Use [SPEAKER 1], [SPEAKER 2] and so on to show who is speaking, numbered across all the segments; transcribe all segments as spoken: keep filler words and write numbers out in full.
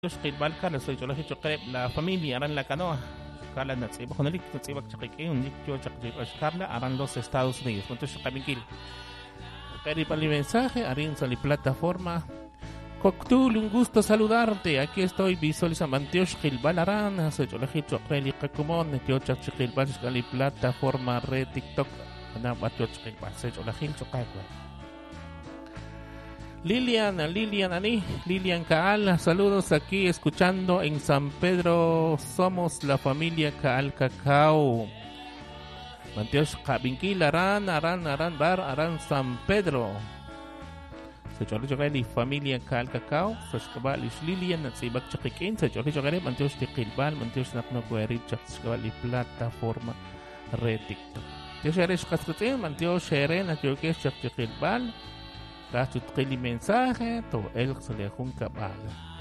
[SPEAKER 1] Qilbal kala soy cholahi choqreb la familia aran la canoa kala natsibak honalik natsibak chaqiki unik yo chaqjib ashkarla aran los Estados Unidos entonces qabingil qari pali mensaje arin sali plataforma Coctul, un gusto saludarte. Aquí estoy visualizando Antioch Qilbal aran soy cholahi choqreli qakumon yo chaqjib ashkali plataforma red TikTok ana batyo Qilbal soy cholahi choqaqwa Lilian, Lilian Ani, Lilian Caal, saludos aquí escuchando en San Pedro, somos la familia Caal Cacao. Manteos Cabinquil, Aran, Aran, Aran, Bar, Aran, San Pedro. Se chole chogeli familia Caal Cacao, se chobal is Lilian, se bak chakikin, se chole chogeli, Manteos Tiquilbal, Manteos Nakno Guerrich, se chobali plataforma red TikTok. Yo eres Cascutin, Manteos Sheren, Atioques Chakilbal. Kaso tukili mensaje to el salehun kabal.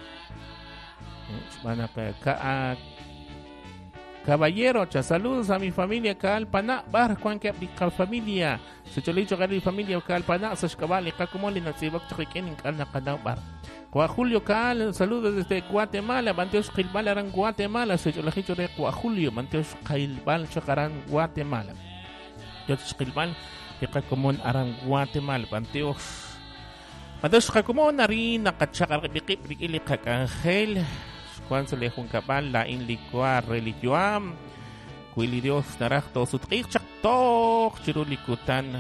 [SPEAKER 1] Mana ka caballero, cha saludos a mi familia Calpana, bar cuan que aplica familia. Se cholicho gari familia Calpana, se cabal ka como le nasibak chicken en kana kana bar. Kwa Julio Cal, saludos desde Guatemala, Manteos Qilbal aran Guatemala, se cholicho de Kwa Julio, Manteos Qilbal chakaran Guatemala. Yo Qilbal ka como aran Guatemala, Manteos Mados kakumo na rin nakatsyakar bikip bikili kakangel kwan sa lehong kapal lain likwa religion kuili Dios narakto sutrik chaktok chirulikutan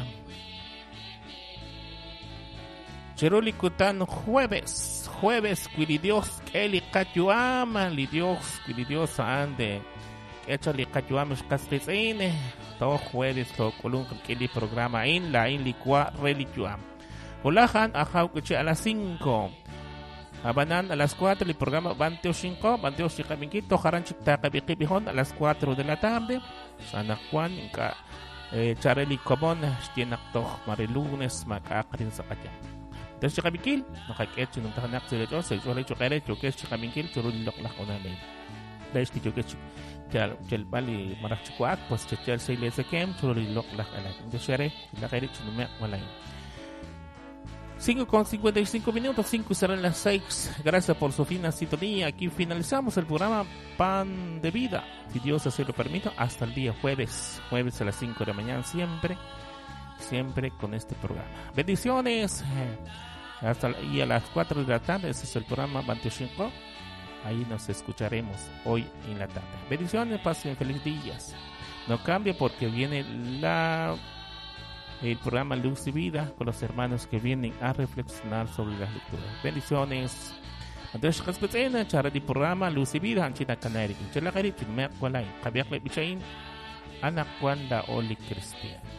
[SPEAKER 1] chirulikutan jueves jueves kuili Dios keli katyuam li Dios kuili Dios ande echa li katyuam shkastisine to jueves to kulung kili programa in lain likwa religion Ulahan, akaw kuchi a las cinco. Abanan a las cuatro el programa Banteo cinco, Banteo Chikabingkito, Haranchik Takabikibihon a las cuatro de la tarde. Sana Juan, ka eh, Chareli Comon, Stienakto, Marilunes, Makakrin sa kanya. Dahil Chikabingkil, nakaketso ng tahanak sila Diyos, sa isolay chokere, chokes Chikabingkil, churulilok lak ko namin. Dahil si chokes Chel Bali, Marakchikuak, pues Chel Sayle sa Kem, churulilok lak alay. Dahil siya rin, nakakit sinumek malay. cinco con cincuenta y cinco minutos, cinco serán las seis. Gracias por su fina sintonía. Aquí finalizamos el programa Pan de Vida. Si Dios así lo permite, hasta el día jueves. Jueves a las cinco de la mañana, siempre, siempre con este programa. Bendiciones. Hasta y a las cuatro de la tarde, ese es el programa Banteo cinco. Ahí nos escucharemos hoy en la tarde. Bendiciones, pasen feliz días. No cambie porque viene la... el programa Luz y Vida con los hermanos que vienen a reflexionar sobre las lecturas. Bendiciones. Andrés Caspetzena, chara di programa Luz y Vida, Anchina Canary. Chalakari, Chilmek Walay, Kabiak Lebichain, Anak Wanda Oli Cristian.